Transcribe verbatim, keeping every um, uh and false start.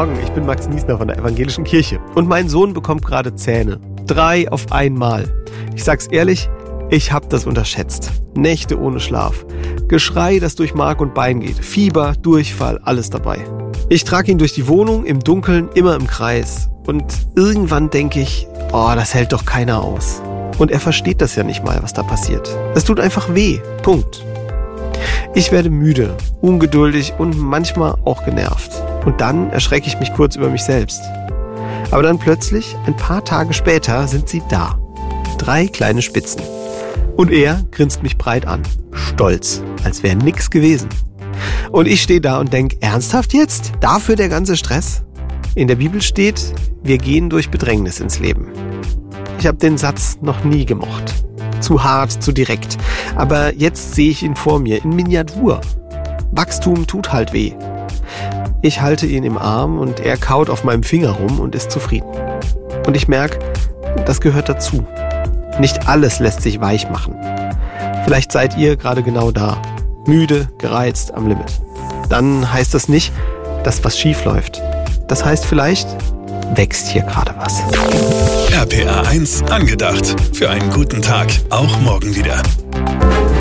Morgen, ich bin Max Niesner von der Evangelischen Kirche und mein Sohn bekommt gerade Zähne. Drei auf einmal. Ich sag's ehrlich, ich hab das unterschätzt. Nächte ohne Schlaf. Geschrei, das durch Mark und Bein geht. Fieber, Durchfall, alles dabei. Ich trage ihn durch die Wohnung, im Dunkeln, immer im Kreis. Und irgendwann denke ich, oh, das hält doch keiner aus. Und er versteht das ja nicht mal, was da passiert. Es tut einfach weh. Punkt. Ich werde müde, ungeduldig und manchmal auch genervt. Und dann erschrecke ich mich kurz über mich selbst. Aber dann plötzlich, ein paar Tage später, sind sie da. Drei kleine Spitzen. Und er grinst mich breit an. Stolz, als wäre nix gewesen. Und ich stehe da und denke, ernsthaft jetzt? Dafür der ganze Stress? In der Bibel steht, wir gehen durch Bedrängnis ins Leben. Ich habe den Satz noch nie gemocht. Zu hart, zu direkt. Aber jetzt sehe ich ihn vor mir, in Miniatur. Wachstum tut halt weh. Ich halte ihn im Arm und er kaut auf meinem Finger rum und ist zufrieden. Und ich merke, das gehört dazu. Nicht alles lässt sich weich machen. Vielleicht seid ihr gerade genau da. Müde, gereizt, am Limit. Dann heißt das nicht, dass was schief läuft. Das heißt vielleicht, wächst hier gerade was. R P R eins angedacht. Für einen guten Tag. Auch morgen wieder.